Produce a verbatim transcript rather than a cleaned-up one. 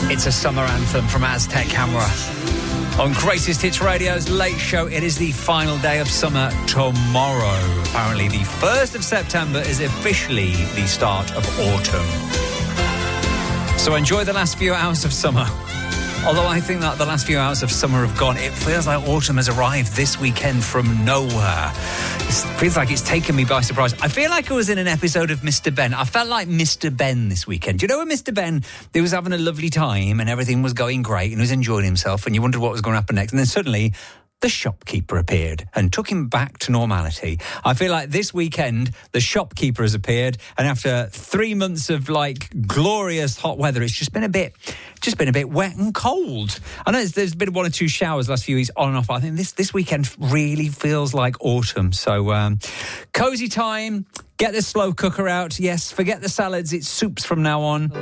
It's a summer anthem from Aztec Camera. On Greatest Hits Radio's Late Show, it is the final day of summer tomorrow. Apparently, the first of September is officially the start of autumn. So enjoy the last few hours of summer. Although I think that the last few hours of summer have gone, it feels like autumn has arrived this weekend from nowhere. It feels like it's taken me by surprise. I feel like I was in an episode of Mister Ben. I felt like Mister Ben this weekend. Do you know when Mister Ben, he was having a lovely time and everything was going great and he was enjoying himself and you wondered what was going to happen next. And then suddenly the shopkeeper appeared and took him back to normality. I feel like this weekend, the shopkeeper has appeared, and after three months of like glorious hot weather, it's just been a bit, just been a bit wet and cold. I know there's been one or two showers last few weeks on and off, but I think this, this weekend really feels like autumn. So, um, cozy time, get the slow cooker out. Yes, forget the salads, it's soups from now on.